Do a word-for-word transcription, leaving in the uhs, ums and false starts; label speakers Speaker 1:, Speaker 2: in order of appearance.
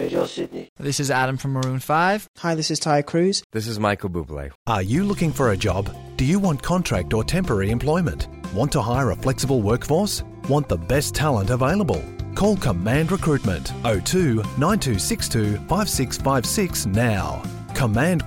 Speaker 1: Radio Sydney.
Speaker 2: This is Adam from Maroon five.
Speaker 3: Hi, this is Ty Cruz.
Speaker 4: This is Michael Bublé.
Speaker 5: Are you looking for a job? Do you want contract or temporary employment? Want to hire a flexible workforce? Want the best talent available? Call Command Recruitment oh two nine two six two five six five six now. Command